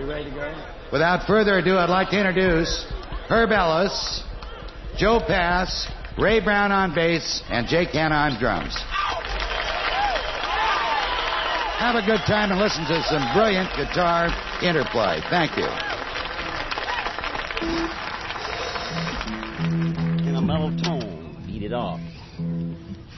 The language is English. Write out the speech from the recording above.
You ready to go? Without further ado, I'd like to introduce Herb Ellis, Joe Pass, Ray Brown on bass, and Jake Hanna on drums. Have a good time and listen to some brilliant guitar interplay. Thank you. In a mellow tone, beat it off.